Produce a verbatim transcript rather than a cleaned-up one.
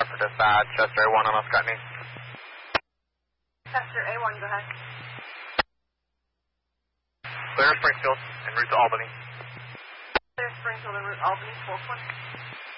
for dispatch, Chester A one on Muscatney. Chester A one, go ahead. Clear Springfield, en route to Albany. Clear Springfield, en route to Albany, four one.